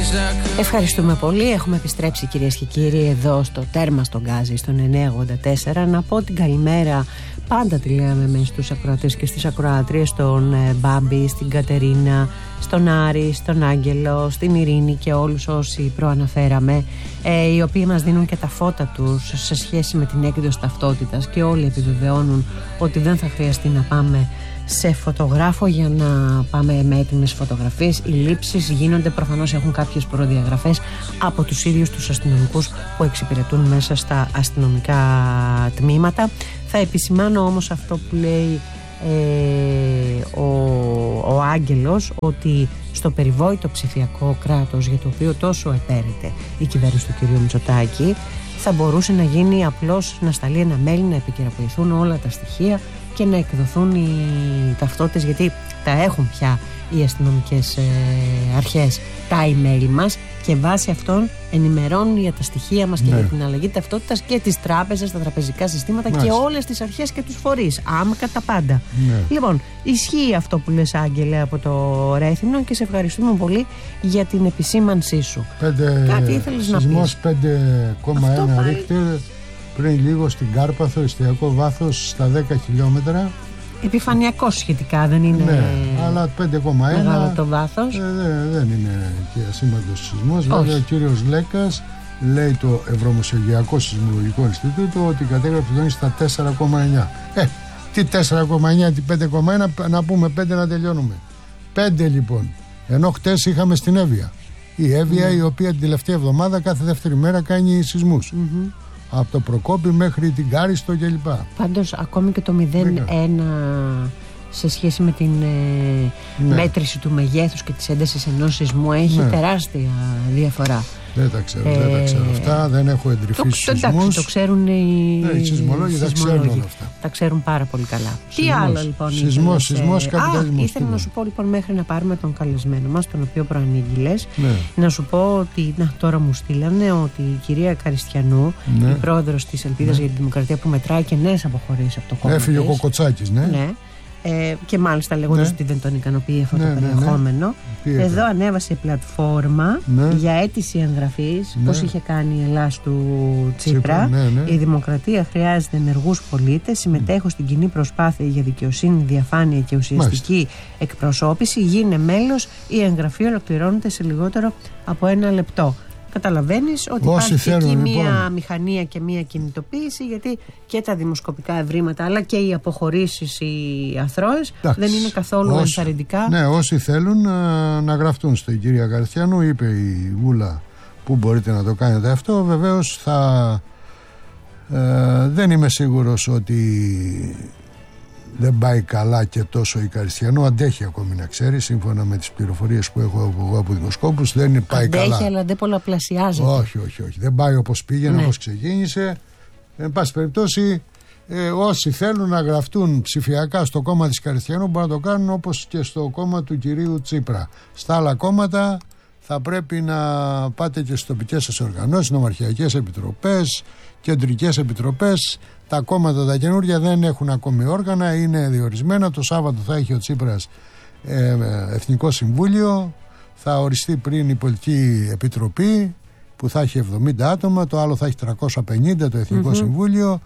Ευχαριστούμε πολύ. Έχουμε επιστρέψει, κυρίες και κύριοι, εδώ στο τέρμα στον Γκάζι, στον 984. Να πω την καλημέρα, πάντα τη λέμε στους ακροατές και στις ακροάτριες, στον Μπάμπη, στην Κατερίνα, στον Άρη, στον Άγγελο, στην Ειρήνη και όλους όσοι προαναφέραμε, οι οποίοι μας δίνουν και τα φώτα τους σε σχέση με την έκδοση ταυτότητας και όλοι επιβεβαιώνουν ότι δεν θα χρειαστεί να πάμε σε φωτογράφο για να πάμε με έτοιμες φωτογραφίες. Οι λήψεις γίνονται, προφανώς έχουν κάποιες προδιαγραφές από τους ίδιους τους αστυνομικούς που εξυπηρετούν μέσα στα αστυνομικά τμήματα. Θα επισημάνω όμως αυτό που λέει ο Άγγελος, ότι στο περιβόητο ψηφιακό κράτος, για το οποίο τόσο επέρεται η κυβέρνηση του κ. Μητσοτάκη, θα μπορούσε να γίνει απλώς να σταλεί ένα mail, να επικαιροποιηθούν όλα τα στοιχεία και να εκδοθούν οι ταυτότητες, γιατί τα έχουν πια οι αστυνομικές αρχές τα email μας και βάσει αυτών ενημερώνουν για τα στοιχεία μας και για την αλλαγή ταυτότητας και τις τράπεζες, τα τραπεζικά συστήματα και όλες τις αρχές και τους φορείς. Άμκα τα πάντα. Λοιπόν, ισχύει αυτό που λες, Άγγελε, από το Ρέθυμνο, και σε ευχαριστούμε πολύ για την επισήμανσή σου. Κάτι ήθελες να πεις? 5,1 ρίχτερ πριν λίγο στην Κάρπαθο, εστιακό βάθος στα 10 χιλιόμετρα. Επιφανειακό σχετικά, δεν είναι. Ναι, αλλά 5,1 μεγάλο το βάθος. Δεν είναι και ασήμαντος σεισμός. Βέβαια, ο κύριος Λέκας λέει, το Ευρωμεσογειακό Σεισμολογικό Ινστιτούτο, ότι κατέγραψε τον στα 4,9. Τι 4,9, τι 5,1, να πούμε 5 να τελειώνουμε. 5 λοιπόν. Ενώ χτες είχαμε στην Εύβοια. Η Εύβοια, η οποία την τελευταία εβδομάδα κάθε δεύτερη μέρα κάνει σεισμούς. Από το Προκόπη μέχρι την Κάριστο κλπ. Πάντως ακόμη και το 0,1 σε σχέση με την μέτρηση του μεγέθους και της έντασης ενός σεισμού έχει τεράστια διαφορά. Δεν τα ξέρω αυτά, δεν έχω εντρυφήσει στους σεισμούς. Το ξέρουν οι σεισμολόγοι, τα ξέρουν όλα αυτά. Τα ξέρουν πάρα πολύ καλά. Τι άλλο λοιπόν? Σεισμός, καπιταλισμός. Ήθελα να σου πω λοιπόν, μέχρι να πάρουμε τον καλεσμένο μας, τον οποίο προανήγγειλες, να σου πω ότι τώρα μου στείλανε ότι η κυρία Καριστιανού, η πρόεδρος της Ελπίδας για τη Δημοκρατία, που μετράει και νέες αποχωρήσεις από το κόμμα, έφυγε ο Κοκοτσάκης, και μάλιστα λέγοντας ότι δεν τον ικανοποιεί αυτό το περιεχόμενο. Εδώ ανέβασε πλατφόρμα για αίτηση εγγραφής, πώς είχε κάνει η Ελλάς του Τσίπρα. Η Δημοκρατία χρειάζεται ενεργούς πολίτες. Συμμετέχω στην κοινή προσπάθεια για δικαιοσύνη, διαφάνεια και ουσιαστική εκπροσώπηση. Γίνε μέλος. Η εγγραφή ολοκληρώνεται σε λιγότερο από 1 λεπτό. Καταλαβαίνεις ότι υπάρχει εκεί μία μηχανία και μία κινητοποίηση, γιατί και τα δημοσκοπικά ευρήματα αλλά και οι αποχωρήσεις, οι αθρώες, δεν είναι καθόλου ενθαρρυντικά. Ναι, όσοι θέλουν να γραφτούν στην κυρία Καριστιανού, είπε η Βούλα, που μπορείτε να το κάνετε αυτό. Βεβαίως δεν είμαι σίγουρος ότι δεν πάει καλά και τόσο η Καριστιανού. Αντέχει ακόμη, να ξέρει, σύμφωνα με τις πληροφορίες που έχω εγώ από δημοσκόπους. Δεν πάει καλά. Αντέχει, αλλά δεν πολλαπλασιάζεται. Όχι. Δεν πάει όπως πήγαινε, όπως ξεκίνησε. Εν πάση περιπτώσει, όσοι θέλουν να γραφτούν ψηφιακά στο κόμμα της Καριστιανού μπορούν να το κάνουν, όπως και στο κόμμα του κυρίου Τσίπρα. Στα άλλα κόμματα θα πρέπει να πάτε και στις τοπικές σας οργανώσεις, νομαρχιακές επιτροπές, κεντρικές επιτροπές. Τα κόμματα τα καινούργια δεν έχουν ακόμη όργανα, είναι διορισμένα. Το Σάββατο θα έχει ο Τσίπρας Εθνικό Συμβούλιο, θα οριστεί πριν η Πολιτική Επιτροπή που θα έχει 70 άτομα, το άλλο θα έχει 350, το Εθνικό Συμβούλιο.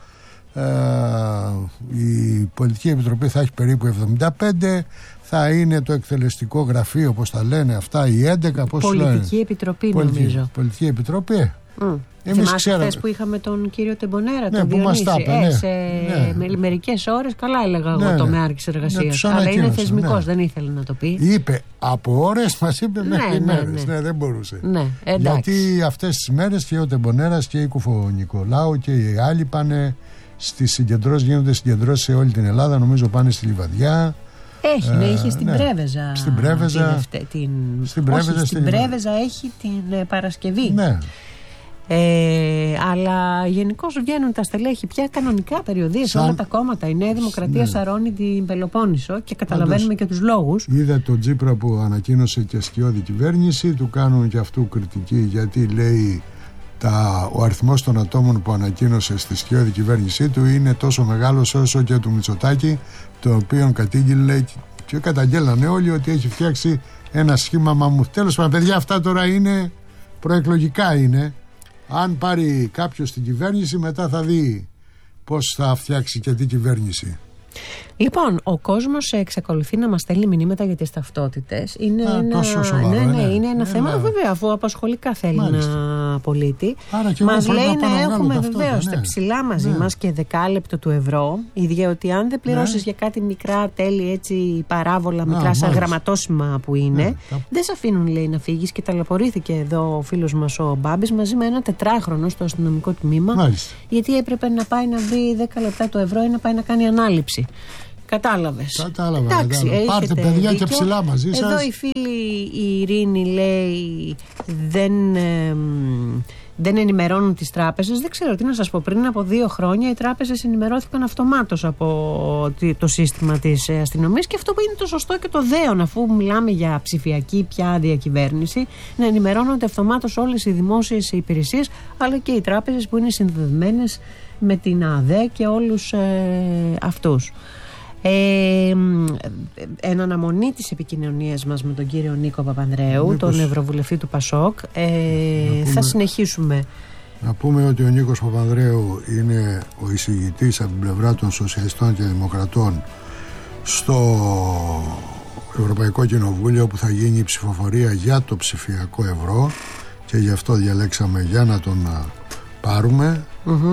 Η Πολιτική Επιτροπή θα έχει περίπου 75. Θα είναι το εκτελεστικό γραφείο, όπως τα λένε αυτά, οι 11. Πολιτική Επιτροπή, νομίζω. Πολιτική Επιτροπή. Θυμάσαι χθες που είχαμε τον κύριο Τεμπονέρα, τον Διονύση, σε μερικές ώρες, καλά έλεγα εγώ, τομεάρχης εργασίας, αλλά είναι θεσμικός, δεν ήθελε να το πει. Είπε από ώρες, μας είπε μέχρι μέρες. Δεν μπορούσε. Γιατί αυτές τις μέρες και ο Τεμπονέρας και η Κουφο-Νικολάου και οι άλλοι πάνε στις συγκεντρώσεις, γίνονται συγκεντρώσεις σε όλη την Ελλάδα, νομίζω πάνε στη Λιβαδιά. Είχε στην Πρέβεζα. Στην Πρέβεζα. Στην Πρέβεζα έχει την Παρασκευή. Αλλά γενικώς βγαίνουν τα στελέχη πια κανονικά περιοδίες, όλα τα κόμματα. Η Νέα Δημοκρατία σαρώνει την Πελοπόννησο και καταλαβαίνουμε και τους λόγους. Είδα τον Τσίπρα που ανακοίνωσε και σκιώδη κυβέρνηση, του κάνουν και αυτού κριτική, γιατί λέει ο αριθμός των ατόμων που ανακοίνωσε στη σκιώδη κυβέρνησή του είναι τόσο μεγάλος όσο και του Μητσοτάκη, το οποίο κατήγγειλε και καταγγέλανε όλοι ότι έχει φτιάξει ένα σχήμα μαμούθ. Τέλος πάντων, παιδιά, αυτά τώρα είναι προεκλογικά είναι. Αν πάρει κάποιος την κυβέρνηση, μετά θα δει πώς θα φτιάξει και τι κυβέρνηση. Λοιπόν, ο κόσμος εξακολουθεί να μας στέλνει μηνύματα για τις ταυτότητες. Είναι τόσο σοβαρό, είναι ένα θέμα, βέβαια, αφού απασχολεί κάθε Έλληνα πολίτη. Μας λέει να έχουμε βεβαίως τα ψηλά μαζί μας και δεκάλεπτο του ευρώ, διότι αν δεν πληρώσεις για κάτι μικρά τέλη, έτσι παράβολα, μικρά σαν γραμματόσημα που είναι, δεν σε αφήνουν, λέει, να φύγεις. Και ταλαιπωρήθηκε εδώ ο φίλος μας ο Μπάμπης μαζί με ένα 4χρονο στο αστυνομικό τμήμα, γιατί έπρεπε να πάει να βρει 10 λεπτά το ευρώ ή να πάει να κάνει ανάληψη. Κατάλαβες. Κατάλαβα. Πάρτε παιδιά δίκιο. Και ψηλά μαζί σας. Εδώ η φίλη η Ειρήνη λέει δεν ενημερώνουν τις τράπεζες. Δεν ξέρω τι να σας πω. Πριν από 2 χρόνια οι τράπεζες ενημερώθηκαν αυτομάτως από το σύστημα της αστυνομίας, και αυτό που είναι το σωστό και το δέον, αφού μιλάμε για ψηφιακή πια διακυβέρνηση, να ενημερώνονται αυτομάτως όλες οι δημόσιες υπηρεσίες, αλλά και οι τράπεζες που είναι συνδεδεμένες με την ΑΔΕ και όλους αυτούς. Εν αναμονή της επικοινωνίας μας με τον κύριο Νίκο Παπανδρέου, τον Ευρωβουλευτή του ΠΑΣΟΚ, θα συνεχίσουμε. Να πούμε ότι ο Νίκος Παπανδρέου είναι ο εισηγητής από την πλευρά των Σοσιαλιστών και Δημοκρατών στο Ευρωπαϊκό Κοινοβούλιο, που θα γίνει η ψηφοφορία για το ψηφιακό ευρώ, και γι' αυτό διαλέξαμε για να τον πάρουμε.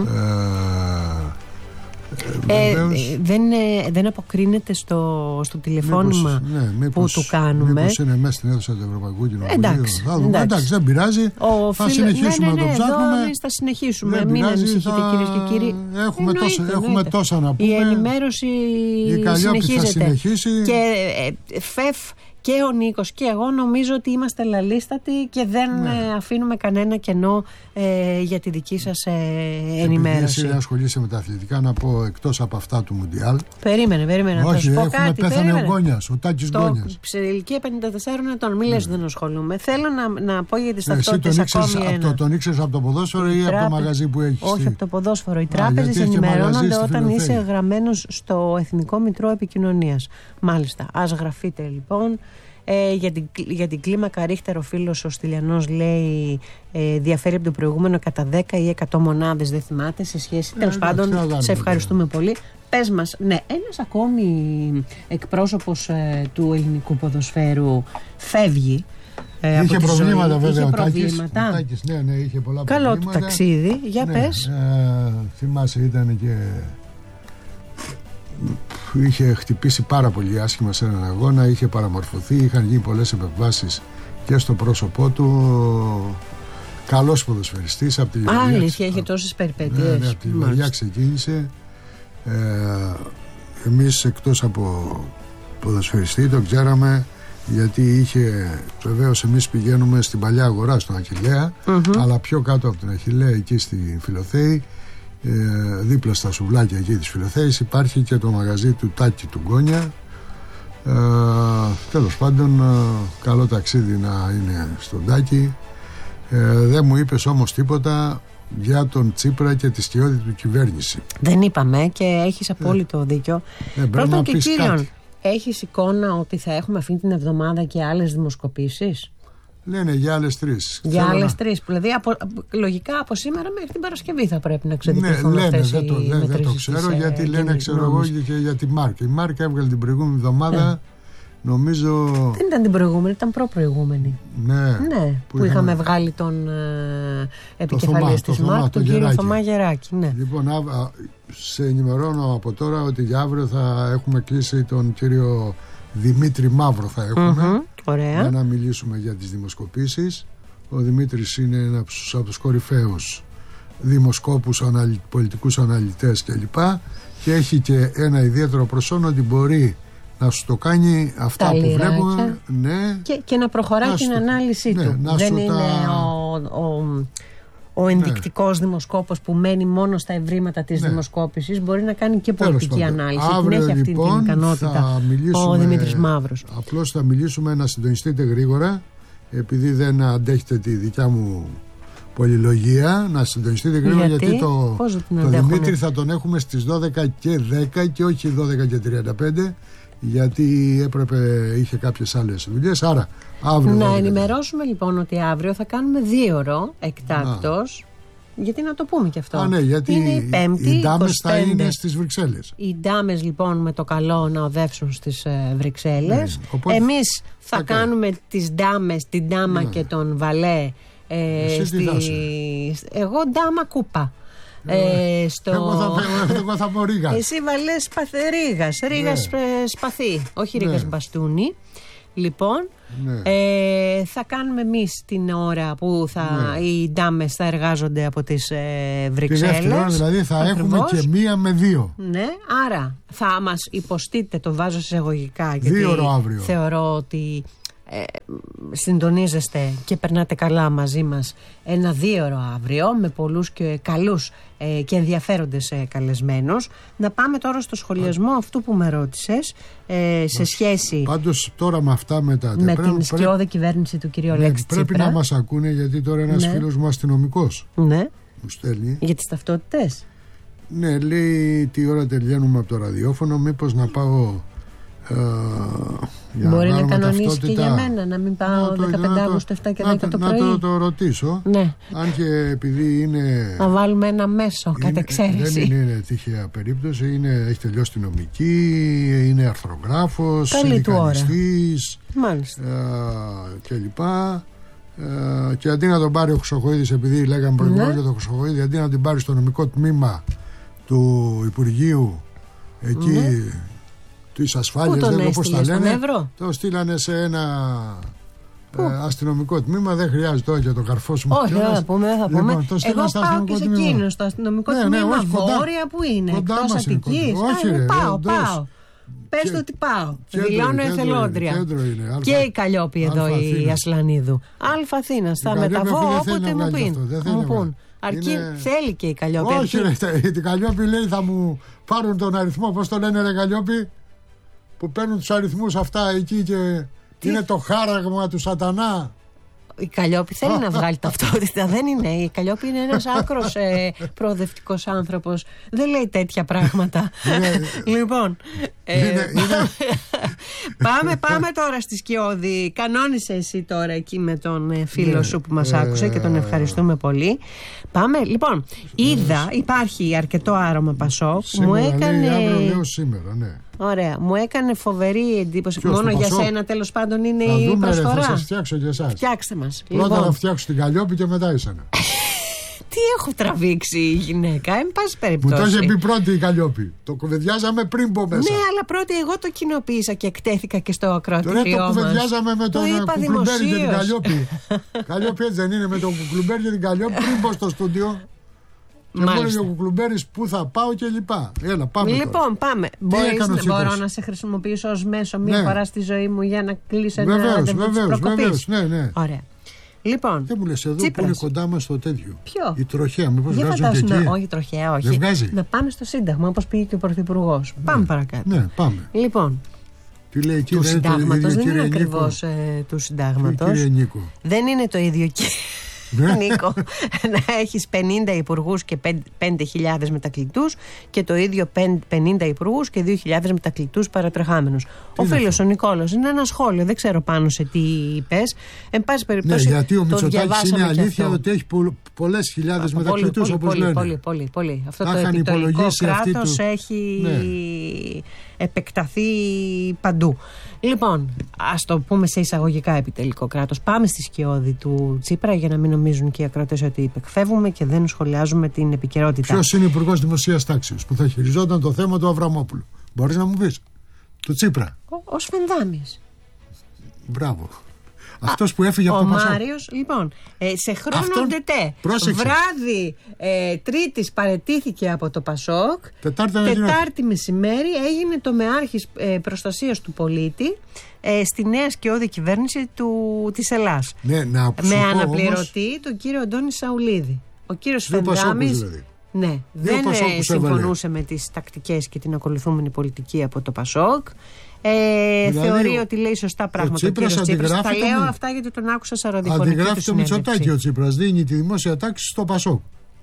Δεν αποκρίνεται στο τηλεφώνημα που του κάνουμε. Μήπως είναι μέσα στην αίθουσα του Ευρωπαϊκού Κοινοβουλίου. Εντάξει, δεν πειράζει. Θα συνεχίσουμε να το ψάχνουμε. Θα συνεχίσουμε. Μην ανησυχείτε, κυρίες και κύριοι. Έχουμε τόσα να πούμε. Η ενημέρωση συνεχίζεται. Και και ο Νίκος και εγώ νομίζω ότι είμαστε λαλίστατοι και δεν αφήνουμε κανένα κενό για τη δική σας ενημέρωση. Εσύ ασχολείσαι με τα αθλητικά, να πω εκτός από αυτά του Μουντιάλ. Περίμενε. Όχι, πέθανε ο Γκόνιας, ο Τάκης Γκόνιας. Σε ηλικία 54 ετών, μην λες δεν ασχολούμαι. Θέλω να πω για τις ταυτότητες ακόμη ένα. Τον ήξερες από το ποδόσφαιρο ή από το μαγαζί που έχεις? Όχι, από το ποδόσφαιρο. Οι τράπεζες ενημερώνονται όταν είσαι γραμμένος στο Εθνικό Μητρό Επικοινωνίας. Μάλιστα. Ας γραφείτε λοιπόν. Για την κλίμακα Ρίχτερ ο φίλος ο Στυλιανός λέει διαφέρει από το προηγούμενο κατά 10 ή 100 μονάδες, δεν θυμάται σε σχέση. Τέλος πάντων, σε ευχαριστούμε πολύ. Πες μας, ένας ακόμη εκπρόσωπος του ελληνικού ποδοσφαίρου φεύγει. Είχε προβλήματα βέβαια ο Τάκης. Είχε πολλά προβλήματα. Καλό του ταξίδι, για πες. Θυμάσαι, ήταν και... είχε χτυπήσει πάρα πολύ άσχημα σε έναν αγώνα, είχε παραμορφωθεί, είχαν γίνει πολλές επεμβάσεις και στο πρόσωπό του. Καλός ποδοσφαιριστής από τη Γεωργία. Αλήθεια, είχε τόσες περιπέτειες. Από τη Γεωργία ξεκίνησε. Εμείς εκτός από ποδοσφαιριστή τον ξέραμε, γιατί είχε, βεβαίως εμείς πηγαίνουμε στην παλιά αγορά στον Αχιλλέα, αλλά πιο κάτω από τον Αχιλλέα, εκεί στη Φιλοθέη, δίπλα στα σουβλάκια εκεί της Φιλοθέης, υπάρχει και το μαγαζί του Τάκη του Γκόνια. Τέλος πάντων, καλό ταξίδι να είναι στον Τάκη. Δεν μου είπες όμως τίποτα για τον Τσίπρα και τη σκιώδη του κυβέρνηση. Δεν είπαμε και έχεις απόλυτο δίκιο. Πρώτον και κύριον, έχεις εικόνα ότι θα έχουμε αυτή την εβδομάδα και άλλες δημοσκοπήσεις? Λένε για άλλες 3. Για άλλες 3. Δηλαδή, λογικά από σήμερα μέχρι την Παρασκευή θα πρέπει να ξεδικηθούν αυτές οι μετρήσεις. Δεν το ξέρω, γιατί λένε, ξέρω εγώ, και για τη Μάρκα. Η Μάρκα έβγαλε την προηγούμενη εβδομάδα, νομίζω. Δεν ήταν την προηγούμενη, ήταν προπροηγούμενη. Ναι, που είχαμε βγάλει τον επικεφαλής της Μάρκα, τον κύριο Θωμά Γεράκη. Λοιπόν, σε ενημερώνω από τώρα ότι για αύριο θα έχουμε κλείσει τον κύριο Δημήτρη Μαύρο, θα έχουμε. Ωραία. Για να μιλήσουμε για τις δημοσκοπήσεις. Ο Δημήτρης είναι ένας από τους κορυφαίους δημοσκόπους, πολιτικούς αναλυτές κλπ. Και έχει και ένα ιδιαίτερο προσόν, ότι μπορεί να σου το κάνει αυτά που βλέπουμε. Και να προχωράει την ανάλυση του. Δεν είναι ο ενδεικτικός δημοσκόπος που μένει μόνο στα ευρήματα της δημοσκόπησης. Μπορεί να κάνει και πολιτική ανάλυση. Αύριο, την έχει αυτή την ικανότητα ο Δημήτρης Μαύρος. Απλώς θα μιλήσουμε, να συντονιστείτε γρήγορα, επειδή δεν αντέχετε τη δικιά μου πολυλογία. Να συντονιστείτε γρήγορα, γιατί το Δημήτρη θα τον έχουμε στις 12 και 10 και όχι 12 και 35, γιατί είχε κάποιες άλλες δουλειές. Άρα αύριο. Να ενημερώσουμε λοιπόν ότι αύριο θα κάνουμε 2ωρο εκτάκτος. Γιατί να το πούμε και αυτό. Ναι, γιατί είναι η Πέμπτη, οι ντάμες θα είναι στις Βρυξέλλες. Οι ντάμες λοιπόν με το καλό να οδεύσουν στις Βρυξέλλες. Οπότε εμείς θα κάνουμε τις ντάμες, την ντάμα και τον βαλέ. Εγώ ντάμα κούπα. Εγώ θα πω ρίγας. Εσύ βαλές ρίγας σπαθί, όχι ρίγας μπαστούνι. Λοιπόν, θα κάνουμε εμείς την ώρα που οι ντάμες θα εργάζονται από τις Βρυξέλλες. Τη δεύτερη ώρα δηλαδή θα έχουμε και 1 με 2. Ναι, άρα θα μας υποστείτε, το βάζω σε εισαγωγικά, 2 γιατί ώρα αύριο. θεωρώ ότι συντονίζεστε και περνάτε καλά μαζί μας ένα 2ωρο αύριο με πολλούς και καλούς και ενδιαφέροντες καλεσμένους. Να πάμε τώρα στο σχολιασμό αυτού που με ρώτησες σε σχέση πάντως τώρα με αυτά με την σκιώδη κυβέρνηση του κυρίου Αλέξη Τσίπρα. Πρέπει να μας ακούνε, γιατί τώρα ένας φίλος μου αστυνομικός μου στέλνει για τις ταυτότητες. Ναι, λέει τι ώρα τελειώνουμε από το ραδιόφωνο, μήπως να πάω μπορεί να κανονίσει και για μένα, να μην πάω 15 Αύγουστο 7 και 10 το πρωί. Να το ρωτήσω. Ναι. Αν και επειδή είναι. Να βάλουμε ένα μέσο κατ' εξαίρεση. Δεν είναι τυχαία περίπτωση. Έχει τελειώσει τη νομική, είναι αρθρογράφος, συνδικαλιστής κλπ. Και αντί να τον πάρει ο Χρυσοχοΐδης, επειδή λέγαμε προηγουμένως για τον Χρυσοχοΐδη, αντί να την πάρει στο νομικό τμήμα του Υπουργείου εκεί. Τις ασφάλειες, δεν όπως τα λένε, το στείλανε σε ένα αστυνομικό τμήμα. Δεν χρειάζεται τώρα για το καρφώσουμε. Όχι, δεν θα πούμε. Εγώ πάω και σε εκείνο στο αστυνομικό τμήμα βόρεια που είναι, εκτός Αττικής. Πάω. Πες το ότι πάω. Δηλώνω εθελόντρια. Και η Καλλιόπη εδώ, η Ασλανίδου. Αλφα Αθήνας. Θα μεταβώ όποτε μου πούν. Αρκεί θέλει και η Καλλιόπη. Όχι, η Καλλιόπη λέει θα μου πάρουν τον αριθμό. Πώς το λένε, ρε Καλλιόπη, που παίρνουν τους αριθμούς αυτά εκεί και είναι το χάραγμα του σατανά. Η Καλλιόπη θέλει να βγάλει ταυτότητα. Δεν είναι. Η Καλλιόπη είναι ένας άκρος προοδευτικός άνθρωπος. Δεν λέει τέτοια πράγματα. Λοιπόν, πάμε τώρα στη Σκιώδη. Κανόνισε εσύ τώρα εκεί με τον φίλο σου που μας άκουσε και τον ευχαριστούμε πολύ. Πάμε, λοιπόν, είδα, υπάρχει αρκετό άρωμα Πασόκ. Μου έκανε. Αύριο σήμερα, ναι. Ωραία, μου έκανε φοβερή εντύπωση. Μόνο για σένα τέλος πάντων είναι η προσφορά. Θα σας φτιάξω για εσάς. Φτιάξτε μας. Πρώτα να φτιάξω την Καλλιόπη και μετά εσένα. Τι έχω τραβήξει η γυναίκα, εν πάση περιπτώσει. Μου το είχε πει πρώτη η Καλλιόπη. Το κουβεντιάζαμε πριν πω μέσα. Ναι, αλλά πρώτη εγώ το κοινοποίησα και εκτέθηκα και στο ακροατήριό μας. Τώρα το κουβεντιάζαμε με τον Κουκλουμπέρι και την Καλλιόπη. Καλλιόπη έτσι δεν είναι, με τον Κουκλουμπέρι και την Καλλιόπη πριν πω στο στούντιο. Και μόνο για ο Κουκλουμπέρης που θα πάω και λοιπά. Έλα, πάμε. Λοιπόν, πάμε. Μπορώ να σε χρησιμοποιήσω ως μέσο μία φορά στη ζωή μου για να κλείσω ένα ραντεβού της προκοπής. Ναι. Ωραία. Λοιπόν, δεν μου λες εδώ Τσίπρας, που είναι κοντά μας στο τέτοιο. Ποιο? Η τροχέα, μήπως βγάζουν και εκεί. Όχι, τροχέα, όχι. Δεν βγάζει. Να πάμε στο Σύνταγμα, όπως πήγε και ο Πρωθυπουργός. Πάμε παρακάτω. Ναι, πάμε. Λοιπόν, τι λέει εκεί, του Συντάγματος δεν είναι Νίκο. Ακριβώς του Συντάγματος. Κύριε Νίκο. Δεν είναι το ίδιο Νίκο, να έχεις 50 υπουργούς και 5.000 μετακλητούς και το ίδιο 50 υπουργούς και 2.000 μετακλητούς παρατρεχάμενους. Ο φίλος ο Νικόλος είναι ένα σχόλιο, δεν ξέρω πάνω σε τι είπες. Εν πάση περιπτώσει, ναι, γιατί ο Μητσοτάκης είναι αλήθεια ότι έχει πολλές χιλιάδες μετακλητούς, όπως λένε. Πολύ. Αυτό το επιτολικό κράτος έχει επεκταθεί παντού. Λοιπόν, ας το πούμε σε εισαγωγικά επιτελικό κράτος. Πάμε στη Σκιώδη του Τσίπρα για να μην νομίζουν και οι ακροατές ότι υπεκφεύγουμε και δεν σχολιάζουμε την επικαιρότητα. Ποιος είναι υπουργός δημοσίας τάξης που θα χειριζόταν το θέμα του Αβραμόπουλου? Μπορείς να μου πεις? Του Τσίπρα. Ο Σφενδάμις. Μπράβο. Αυτός που έφυγε από το Πασόκ. Ο Μάριος, λοιπόν, σε χρόνο ντετέ. Βράδυ Τρίτης παραιτήθηκε από το Πασόκ. Τετάρτη μεσημέρι έγινε το μεάρχης προστασίας του πολίτη στη νέα σκιώδη κυβέρνηση της Ελλάς. Ναι, με αναπληρωτή τον κύριο Αντώνη Σαουλίδη. Ο κύριος Σφενδάμις δηλαδή. Δεν συμφωνούσε με τις τακτικές και την ακολουθούμενη πολιτική από το Πασόκ. Δηλαδή, θεωρεί ότι λέει σωστά πράγματα ο κύριος Τσίπρας. Τα λέω αυτά γιατί τον άκουσα σε ραδιοφωνική του συνέντευξη. Αντιγράφει το Μητσοτάκη ο Τσίπρας. Δίνει τη δημόσια τάξη στο Πασόκ.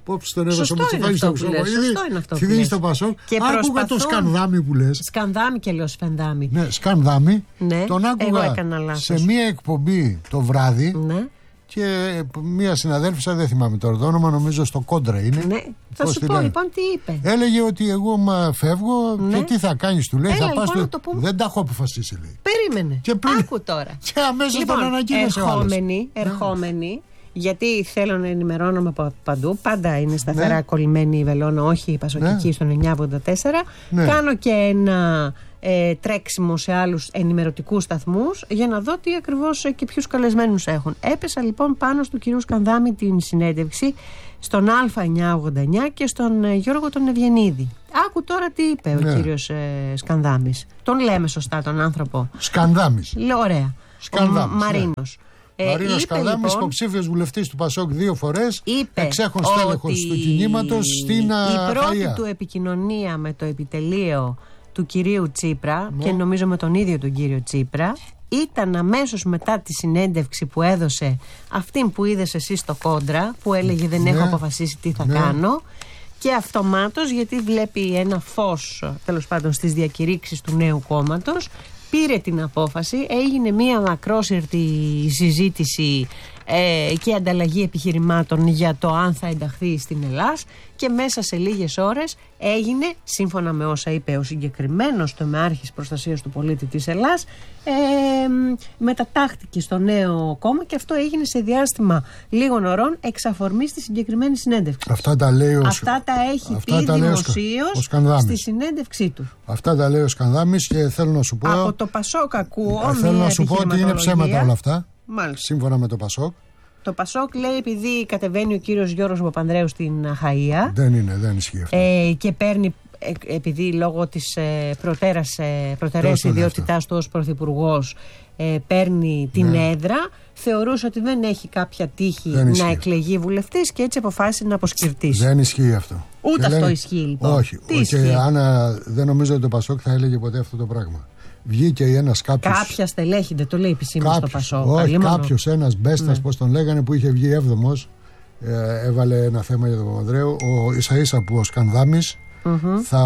Πόψη τον έδωσε ο Μητσοτάκης στο Χρυσοκοίδη. Σωστό είναι αυτό. Φυγεί στο Πασόκ. Άκουγα το Σκανδάμι που λες. Σκανδάμι και λέω Σφενδάμι. Ναι, Σκανδάμι. Ναι, τον άκουγα σε μία εκπομπή το βράδυ. Ναι. Και μία συναδέλφισσα, δεν θυμάμαι τώρα το όνομα, νομίζω στο Κόντρα είναι. Ναι. Θα σου πω λοιπόν τι είπε. Έλεγε ότι εγώ φεύγω, ναι, και τι θα κάνεις, του λέει. Έλα, θα πας λοιπόν, στο... Δεν τα έχω αποφασίσει, λέει. Περίμενε. Και πριν... Άκου τώρα. Και αμέσως λοιπόν, τον ανακοίνωσε ο άλλος. Ερχόμενοι, γιατί θέλω να ενημερώνομαι από παντού. Πάντα είναι σταθερά κολλημένη η βελόνα, όχι η πασοκική στον 984. Ναι. Κάνω και ένα τρέξιμο σε άλλους ενημερωτικούς σταθμούς για να δω τι ακριβώς και ποιους καλεσμένους έχουν. Έπεσα λοιπόν πάνω του κυρίου Σκανδάμι την συνέντευξη στον Α989 και στον Γιώργο τον Ευγενίδη. Άκου τώρα τι είπε ο κύριος Σκανδάμις. Τον λέμε σωστά τον άνθρωπο. Σκανδάμις. Λέω ωραία. Σκανδάμις. Μαρίνος. Μαρίνος Σκανδάμις, λοιπόν, υποψήφιος βουλευτής του Πασόκ 2 φορές, εξέχον στέλεχος του κινήματος στην Αχαΐα. Η πρώτη του επικοινωνία με το επιτελείο του κυρίου Τσίπρα, και νομίζω με τον ίδιο τον κύριο Τσίπρα, ήταν αμέσως μετά τη συνέντευξη που έδωσε αυτήν που είδες εσύ στο Κόντρα, που έλεγε δεν έχω αποφασίσει τι θα κάνω, και αυτομάτως, γιατί βλέπει ένα φως τέλος πάντων στις διακηρύξεις του νέου κόμματος, πήρε την απόφαση, έγινε μία μακρόσυρτη συζήτηση και ανταλλαγή επιχειρημάτων για το αν θα ενταχθεί στην Ελλάς, και μέσα σε λίγες ώρες έγινε, σύμφωνα με όσα είπε ο συγκεκριμένος τομεάρχης προστασίας του πολίτη της Ελλάς, μετατάχθηκε στο νέο κόμμα, και αυτό έγινε σε διάστημα λίγων ωρών εξ αφορμής στη συγκεκριμένη συνέντευξη. Αυτά τα λέει αυτά τα έχει πει δημοσίως στη συνέντευξή του. Αυτά τα λέει ο Σκανδάμις, και θέλω να σου πω, από το Πασόκ ακούω, θέλω να σου πω ότι είναι ψέματα όλα αυτά. Μάλιστα. Σύμφωνα με το Πασόκ. Το Πασόκ λέει επειδή κατεβαίνει ο κύριος Γιώργος Παπανδρέου στην Αχαΐα. Δεν ισχύει αυτό. Και παίρνει, επειδή λόγω της προτεραίας ιδιότητάς του ως πρωθυπουργός, παίρνει την έδρα, θεωρούσε ότι δεν έχει κάποια τύχη να εκλεγεί βουλευτής, και έτσι αποφάσισε να αποσκυρτήσει. Δεν ισχύει αυτό. Ούτε αυτό ισχύει λοιπόν. Όχι. Και Άννα, δεν νομίζω ότι το Πασόκ θα έλεγε ποτέ αυτό το πράγμα. Βγήκε ένας κάποιος. Κάποια στελέχη, δεν το λέει επισήμως στο Πασόκ. Όχι, κάποιος, ένας Μπέστας, πώς τον λέγανε, που είχε βγει 7ος, έβαλε ένα θέμα για τον Παπανδρέου. Ίσα-ίσα που ο Σκανδάμις θα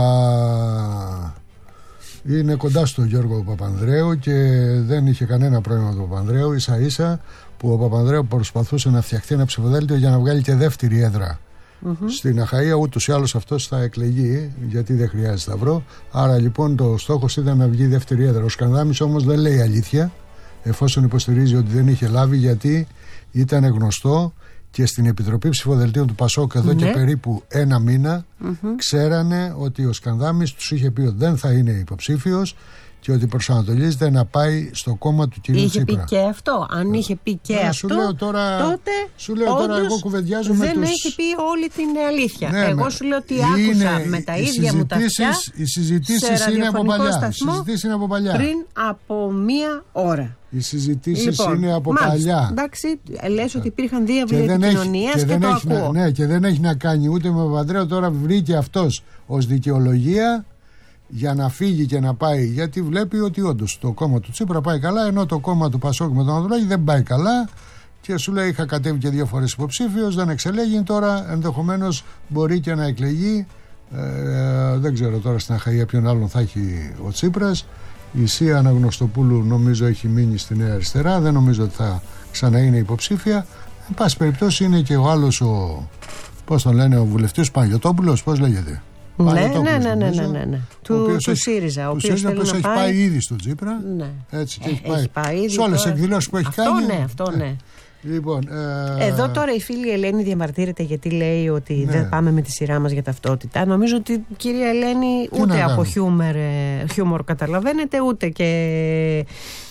είναι κοντά στο Γιώργο Παπανδρέου και δεν είχε κανένα πρόβλημα με τον Παπανδρέου. Ίσα-ίσα που ο Παπανδρέου προσπαθούσε να φτιαχτεί ένα ψηφοδέλτιο για να βγάλει και δεύτερη έδρα στην Αχαΐα. Ούτως ή άλλως αυτός θα εκλεγεί, γιατί δεν χρειάζεται σταυρό. Άρα λοιπόν το στόχος ήταν να βγει δεύτερη έδρα. Ο Σκανδάμις όμως δεν λέει αλήθεια, εφόσον υποστηρίζει ότι δεν είχε λάβει, γιατί ήταν γνωστό και στην Επιτροπή Ψηφοδελτίων του Πασόκ εδώ και περίπου ένα μήνα ξέρανε ότι ο Σκανδάμις τους είχε πει ότι δεν θα είναι υποψήφιος και ότι προσανατολίζεται να πάει στο κόμμα του κυρίου Τσίπρα. Είχε πει και αυτό. Αν είχε πει και αυτό, σου λέω τώρα, τότε εγώ κουβεντιάζω με δεν έχει πει όλη την αλήθεια. Εγώ σου λέω ότι άκουσα με τα ίδια μου τα αυτιά. Οι συζητήσεις είναι από παλιά. Πριν από μία ώρα. Οι συζητήσεις είναι από παλιά. Εντάξει, λες ότι υπήρχαν διάβλοι επικοινωνίας και το ακούω. Ναι, και δεν έχει να κάνει ούτε με Παπανδρέου. Τώρα βρήκε αυτός ως δικαιολογία για να φύγει και να πάει, γιατί βλέπει ότι όντως το κόμμα του Τσίπρα πάει καλά, ενώ το κόμμα του Πασόκ με τον Ανδρουλάκη δεν πάει καλά, και σου λέει είχα κατέβει και 2 φορές υποψήφιος, δεν εξελέγει, τώρα ενδεχομένως μπορεί και να εκλεγεί. Δεν ξέρω τώρα στην Αχαΐα ποιον άλλον θα έχει ο Τσίπρας. Η Σία Αναγνωστοπούλου νομίζω έχει μείνει στη Νέα Αριστερά, δεν νομίζω ότι θα ξαναείνε υποψήφια. Εν πάση περιπτώσει είναι και ο άλλος, πώς τον λένε, ο βουλευτής Παναγιωτόπουλος, πώς λέγεται. Ναι. Του ΣΥΡΙΖΑ. Ο οποίος έχει πάει ήδη στον Τσίπρα. Ναι. Έτσι, και έχει πάει ήδη σε όλες τις εκδηλώσεις που έχει κάνει. Αυτό ναι. Λοιπόν, εδώ τώρα η φίλη Ελένη διαμαρτύρεται γιατί λέει ότι δεν πάμε με τη σειρά μας για ταυτότητα. Νομίζω ότι κυρία Ελένη ούτε από χιούμορ καταλαβαίνετε, ούτε και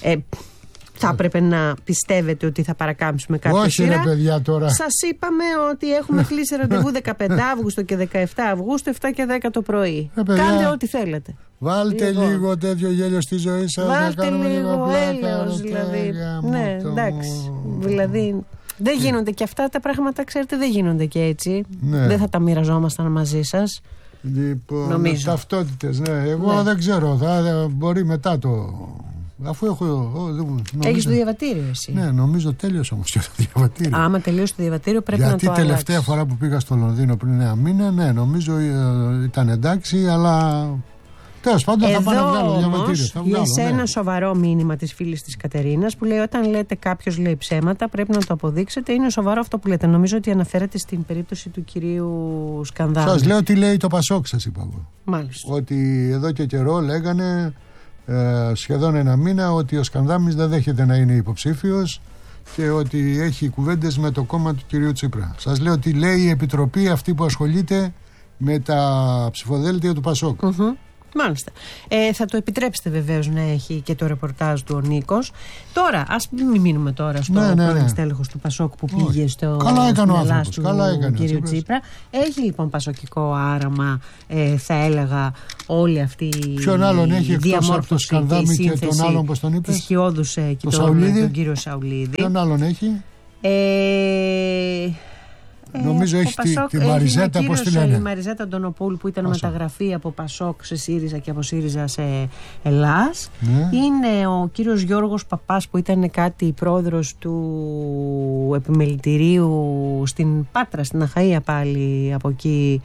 θα έπρεπε να πιστεύετε ότι θα παρακάμψουμε κάποια σειρά. Όχι ρε παιδιά τώρα. Σας είπαμε ότι έχουμε κλείσει ραντεβού 15 Αύγουστο και 17 Αυγούστου, 7 και 10 το πρωί. Κάντε ό,τι θέλετε. Βάλτε λίγο τέτοιο γέλιο στη ζωή σας. Βάλτε λίγο έλεος δηλαδή. Ναι, εντάξει. Δηλαδή δεν γίνονται και αυτά τα πράγματα, ξέρετε, δεν γίνονται και έτσι. Δεν θα τα μοιραζόμασταν μαζί σας. Λοιπόν, ταυτότητες, εγώ δεν ξέρω, μπορεί μετά Αφού έχω. Έχεις το διαβατήριο εσύ? Ναι, νομίζω τέλειωσε όμως και το διαβατήριο. Άμα τελείωσε το διαβατήριο πρέπει να το αλλάξεις. Γιατί τελευταία φορά που πήγα στο Λονδίνο πριν 9 μήνα, ναι, νομίζω ήταν εντάξει, αλλά. Τέλος πάντων θα πάω να βγάλω διαβατήριο. Για ένα σοβαρό μήνυμα της φίλης της Κατερίνας που λέει: όταν λέτε κάποιος λέει ψέματα, πρέπει να το αποδείξετε. Είναι σοβαρό αυτό που λέτε. Νομίζω ότι αναφέρεται στην περίπτωση του κυρίου Σκανδάμη. Σας λέω τι λέει το Πασόκ, σας είπα εγώ. Μάλιστα. Ότι εδώ και καιρό λέγανε σχεδόν ένα μήνα ότι ο Σκανδάμης δεν δέχεται να είναι υποψήφιος και ότι έχει κουβέντες με το κόμμα του κυρίου Τσίπρα. Σας λέω τι λέει η επιτροπή αυτή που ασχολείται με τα ψηφοδέλτια του Πασόκ. Μάλιστα. Θα το επιτρέψετε βεβαίως να έχει και το ρεπορτάζ του ο Νίκος. Τώρα, ας μην μείνουμε τώρα στο πρώην στέλεχος του Πασόκ που πήγε στο Ελλάς του κύριου Τσίπρα. Έχει λοιπόν πασοκικό άραμα, θα έλεγα, όλη αυτή η διαμόρφωση και η σύνθεση της Χιώδους και τον κύριο Σαουλίδη. Ποιον άλλον έχει? Νομίζω έχει τη Μαριζέτα, πώς τη λένε. Η Μαριζέτα Αντωνοπούλου που ήταν μεταγραφή από Πασόκ σε ΣΥΡΙΖΑ και από ΣΥΡΙΖΑ σε Ελλάς. Είναι ο κύριος Γιώργος Παπάς που ήταν κάτι πρόεδρος του επιμελητηρίου στην Πάτρα, στην Αχαΐα πάλι από εκεί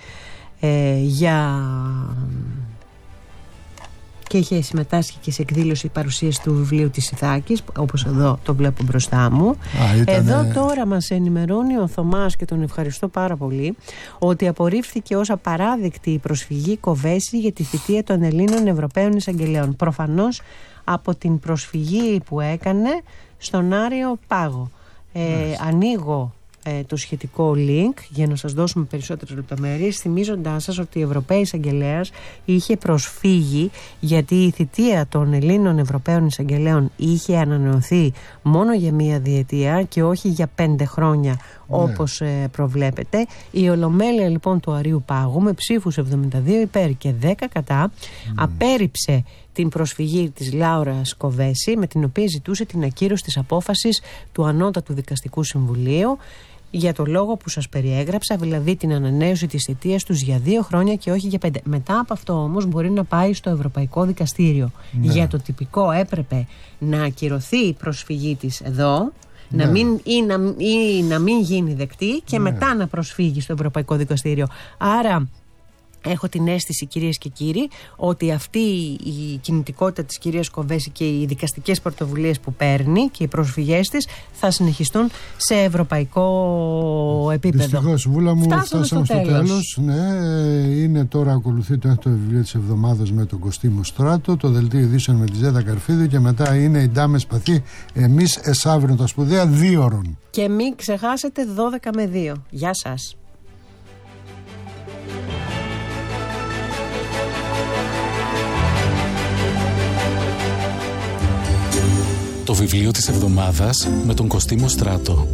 και είχε συμμετάσχει και σε εκδήλωση παρουσίαση του βιβλίου της Ιθάκης, όπως εδώ το βλέπω μπροστά μου. Εδώ τώρα μας ενημερώνει ο Θωμάς και τον ευχαριστώ πάρα πολύ ότι απορρίφθηκε ως απαράδεκτη η προσφυγή Κοβέση για τη θητεία των Ελλήνων Ευρωπαίων Εισαγγελέων. Προφανώς από την προσφυγή που έκανε στον Άριο Πάγο. Ανοίγω το σχετικό link για να σας δώσουμε περισσότερες λεπτομέρειες, θυμίζοντάς σας ότι η Ευρωπαίος Εισαγγελέας είχε προσφύγει γιατί η θητεία των Ελλήνων Ευρωπαίων Εισαγγελέων είχε ανανεωθεί μόνο για μία διετία και όχι για 5 χρόνια όπως προβλέπεται. Η Ολομέλεια λοιπόν του Αρείου Πάγου με ψήφους 72 υπέρ και 10 κατά απέρριψε την προσφυγή της Λάουρας Κοβέση, με την οποία ζητούσε την ακύρωση της απόφασης του Ανώτατου Δικαστικού Συμβουλίου για το λόγο που σας περιέγραψα, δηλαδή την ανανέωση της θητείας τους για 2 χρόνια και όχι για 5. Μετά από αυτό όμως μπορεί να πάει στο Ευρωπαϊκό Δικαστήριο. Για το τυπικό έπρεπε να ακυρωθεί η προσφυγή της εδώ, να μην γίνει δεκτή και μετά να προσφύγει στο Ευρωπαϊκό Δικαστήριο. Άρα έχω την αίσθηση, κυρίες και κύριοι, ότι αυτή η κινητικότητα της κυρίας Κοβέση και οι δικαστικές πρωτοβουλίες που παίρνει και οι προσφυγές της θα συνεχιστούν σε ευρωπαϊκό επίπεδο. Δυστυχώς, Βούλα μου, φτάσαμε στο τέλος. Ναι, είναι τώρα, ακολουθεί το 8ο βιβλίο της εβδομάδας με τον Κωστίμο Στράτο, το δελτίο ειδήσεων με τη Ζέτα Καρφίδου και μετά είναι η Ντάμε Σπαθή, εμείς εσάβριν τα σπουδαία 2 ώρων. Και μην ξεχάσετε 12 με 2. Γεια σας. Το βιβλίο της εβδομάδας με τον Κωστίμο Στράτο.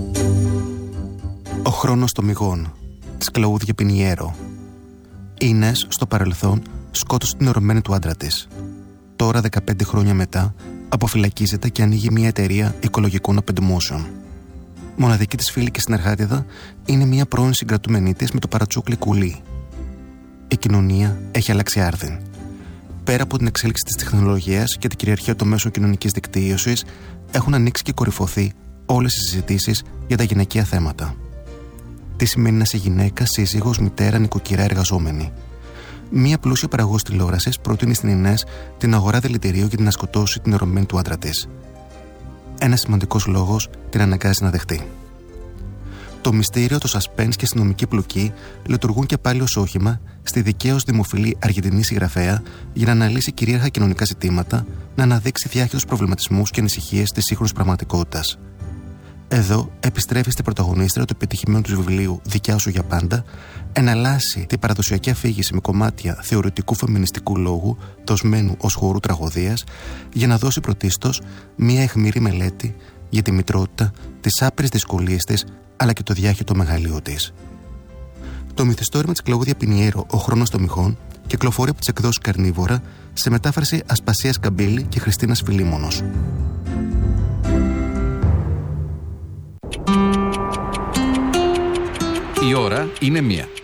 Ο χρόνος των μυγών της Κλαούδια Πινιέρο. Η Ινές στο παρελθόν σκότωσε την ερωμένη του άντρα της. Τώρα 15 χρόνια μετά αποφυλακίζεται και ανοίγει μια εταιρεία οικολογικών απεντημόσεων. Μοναδική της φίλη και συνεργάτηδα είναι μια πρώην συγκρατούμενή της με το παρατσούκλι Κουλή. Η κοινωνία έχει αλλάξει άρδιν. Πέρα από την εξέλιξη της τεχνολογίας και την κυριαρχία των μέσων κοινωνικής δικτύωσης, έχουν ανοίξει και κορυφωθεί όλες οι συζητήσεις για τα γυναικεία θέματα. Τι σημαίνει να είσαι γυναίκα, σύζυγος, μητέρα, νοικοκυρά, εργαζόμενη. Μία πλούσια παραγωγός τηλεόρασης προτείνει στην Ινές την αγορά δηλητηρίου για να σκοτώσει την ερωμένη του άντρα της. Ένας σημαντικός λόγος την αναγκάζει να δεχτεί. Το μυστήριο, το suspense και η αστυνομική πλοκή λειτουργούν και πάλι ως όχημα στη δικαίως δημοφιλή Αργεντινή συγγραφέα για να αναλύσει κυρίαρχα κοινωνικά ζητήματα, να αναδείξει διάχυτους προβληματισμούς και ανησυχίες της σύγχρονης πραγματικότητας. Εδώ επιστρέφει στην πρωταγωνίστρια του επιτυχημένου του βιβλίου Δικιά σου για πάντα, εναλλάσσει την παραδοσιακή αφήγηση με κομμάτια θεωρητικού φεμινιστικού λόγου, δοσμένου ως χώρου τραγωδίας, για να δώσει πρωτίστως μία αιχμηρή μελέτη για τη μητρότητα, τις άπειρες δυσκολίες της, αλλά και το διάχυτο μεγαλείο της. Το μυθιστόρημα της Κλαούδια Πινιέρο, Ο χρόνος των μυγών, κυκλοφορεί από τις εκδόσεις Καρνίβορα σε μετάφραση Ασπασίας Καμπύλη και Χριστίνας Φιλίμωνος. Η ώρα είναι 1.